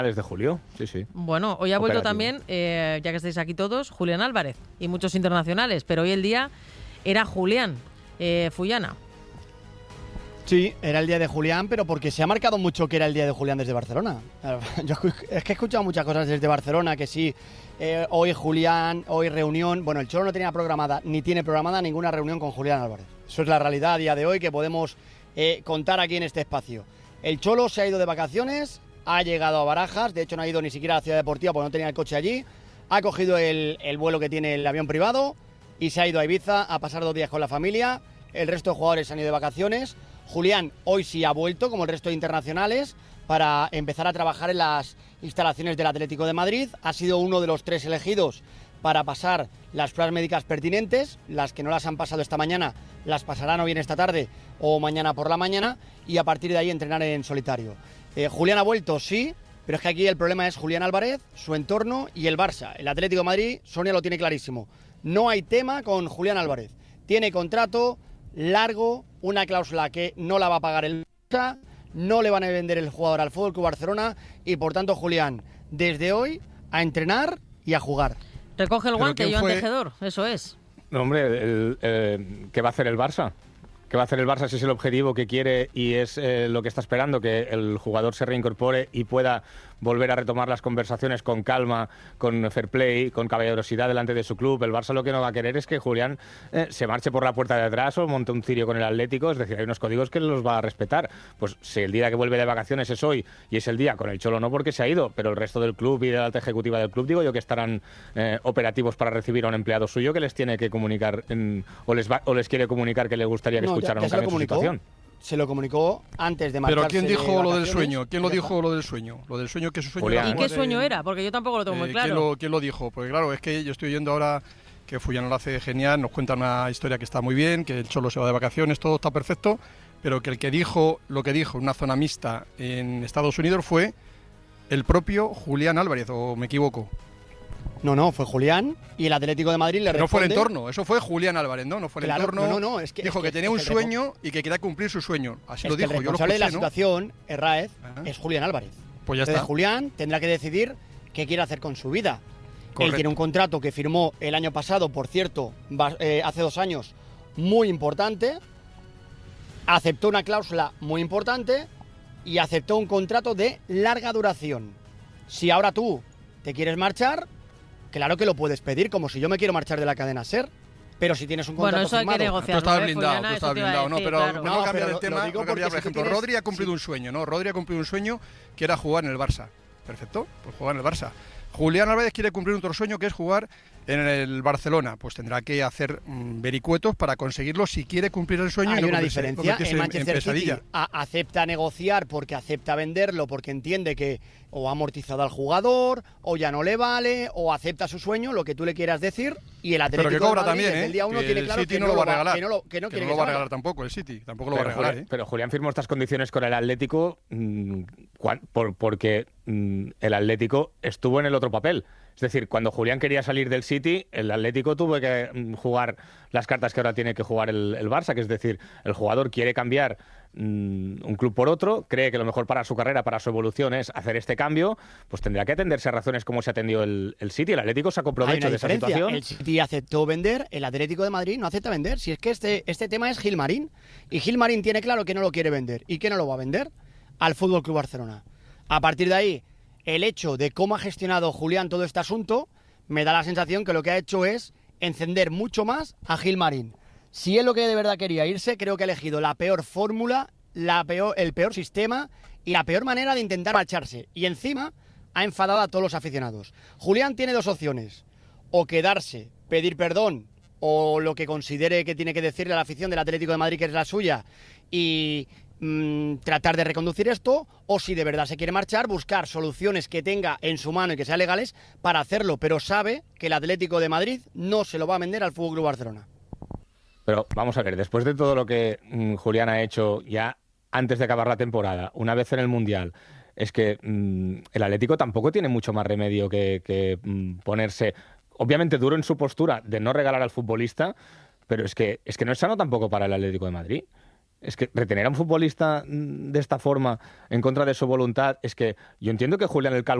de julio, sí. Bueno, hoy ha vuelto Operativo. también, ya que estáis aquí todos, Julián Álvarez y muchos internacionales, pero hoy el día era Julián Fullana. Sí, era el día de Julián, pero porque se ha marcado mucho que era el día de Julián desde Barcelona. Es que he escuchado muchas cosas desde Barcelona, que sí, hoy Julián, hoy reunión. Bueno, el Cholo no tenía programada, ni tiene programada ninguna reunión con Julián Álvarez. Eso es la realidad a día de hoy que podemos contar aquí en este espacio. El Cholo se ha ido de vacaciones, ha llegado a Barajas, de hecho no ha ido ni siquiera a la Ciudad Deportiva porque no tenía el coche allí, ha cogido el vuelo que tiene el avión privado y se ha ido a Ibiza a pasar 2 días con la familia. El resto de jugadores se han ido de vacaciones. Julián hoy sí ha vuelto, como el resto de internacionales, para empezar a trabajar en las instalaciones del Atlético de Madrid. Ha sido uno de los 3 elegidos para pasar las pruebas médicas pertinentes. Las que no las han pasado esta mañana las pasarán o bien esta tarde o mañana por la mañana, y a partir de ahí entrenar en solitario. Julián ha vuelto, sí, pero es que aquí el problema es Julián Álvarez, su entorno y el Barça. El Atlético de Madrid, Sonia lo tiene clarísimo. No hay tema con Julián Álvarez. Tiene contrato largo, una cláusula que no la va a pagar el Barça, no le van a vender el jugador al FC Barcelona y por tanto Julián, desde hoy, a entrenar y a jugar. Recoge el guante, quién Joan fue? Tejedor, eso es. No, hombre, ¿qué va a hacer el Barça? ¿Qué va a hacer el Barça si es el objetivo que quiere y es lo que está esperando, que el jugador se reincorpore y pueda volver a retomar las conversaciones con calma, con fair play, con caballerosidad delante de su club? El Barça lo que no va a querer es que Julián se marche por la puerta de atrás o monte un cirio con el Atlético. Es decir, hay unos códigos que los va a respetar. Pues si el día que vuelve de vacaciones es hoy y es el día, con el Cholo no porque se ha ido, pero el resto del club y de la alta ejecutiva del club, digo yo que estarán operativos para recibir a un empleado suyo que les tiene que comunicar o les quiere comunicar que le gustaría que escucharan un cambio en su situación. Se lo comunicó antes de marcharse. Pero ¿quién dijo de lo del vacaciones? sueño? ¿Quién lo dijo lo del sueño? Lo del sueño, que su sueño Julián. era ¿Y jugar qué sueño en- era? Porque yo tampoco lo tengo muy claro. ¿Quién lo dijo? Porque claro, es que yo estoy oyendo ahora que Fullana lo hace genial, nos cuenta una historia que está muy bien, que el Cholo se va de vacaciones, todo está perfecto, pero que el que dijo lo que dijo en una zona mixta en Estados Unidos fue el propio Julián Álvarez, ¿o me equivoco? No, fue Julián y el Atlético de Madrid le No fue el responde- entorno, eso fue Julián Álvarez, ¿no? No fue el Claro, entorno. no, es que- dijo es que que- tenía es un que el sueño y que quería cumplir su sueño. Así Es lo que el dijo, yo lo responsable escuché, de la ¿no? situación, Herráez, Ajá. es Julián Álvarez. Pues ya Entonces, está. Julián tendrá que decidir qué quiere hacer con su vida. Él Correcto. tiene un contrato que firmó el año pasado, por cierto, hace 2 años, muy importante. Aceptó una cláusula muy importante y aceptó un contrato de larga duración. Si ahora tú te quieres marchar, claro que lo puedes pedir, como si yo me quiero marchar de la cadena SER. Pero si tienes un contrato Bueno, eso hay que firmado, negociar. Tú estabas ¿no? blindado, Fullana, tú eso estabas te iba a blindado, no, decir, pero claro. no No, cambiar pero el lo tema, digo no porque cambiar, si por tú ejemplo, tienes- Rodri ha cumplido sí. un sueño, ¿no? Rodri ha cumplido un sueño que era jugar en el Barça. Perfecto, pues jugar en el Barça. Julián Álvarez quiere cumplir otro sueño que es jugar en el Barcelona. Pues tendrá que hacer vericuetos para conseguirlo si quiere cumplir el sueño. y hay no una convertirse- diferencia. convertirse El en Manchester City pesadilla. acepta negociar porque acepta venderlo, porque entiende que o ha amortizado al jugador, o ya no le vale, o acepta su sueño, lo que tú le quieras decir, y el Atlético Pero que de cobra Madrid, también, desde ¿eh? el día 1 Que tiene el claro City que no lo va a va- regalar. que no lo quiere no lo que va a se regalar vaya. tampoco el City. Tampoco lo va a Pero, regalar, Julián, ¿eh? pero Julián firmó estas condiciones con el Atlético porque el Atlético estuvo en el otro papel. Es decir, cuando Julián quería salir del City, el Atlético tuvo que jugar las cartas que ahora tiene que jugar el Barça, que es decir, el jugador quiere cambiar un club por otro, cree que lo mejor para su carrera, para su evolución es hacer este cambio, pues tendrá que atenderse a razones como se atendió el City. El Atlético sacó Hay provecho una de esa diferencia. situación. El City aceptó vender, el Atlético de Madrid no acepta vender. Si es que este tema es Gilmarín, y Gilmarín tiene claro que no lo quiere vender y que no lo va a vender al FC Barcelona. A partir de ahí, el hecho de cómo ha gestionado Julián todo este asunto me da la sensación que lo que ha hecho es encender mucho más a Gilmarín. Si él lo que de verdad quería irse, creo que ha elegido la peor fórmula, el peor sistema y la peor manera de intentar marcharse. Y encima ha enfadado a todos los aficionados. Julián tiene 2 opciones: o quedarse, pedir perdón, o lo que considere que tiene que decirle a la afición del Atlético de Madrid que es la suya, y tratar de reconducir esto, o si de verdad se quiere marchar, buscar soluciones que tenga en su mano y que sean legales para hacerlo, pero sabe que el Atlético de Madrid no se lo va a vender al FC Barcelona. Pero vamos a ver, después de todo lo que Julián ha hecho ya antes de acabar la temporada, una vez en el Mundial, es que el Atlético tampoco tiene mucho más remedio que ponerse, obviamente duro en su postura de no regalar al futbolista, pero es que no es sano tampoco para el Atlético de Madrid. Es que retener a un futbolista de esta forma, en contra de su voluntad, es que yo entiendo que Julián el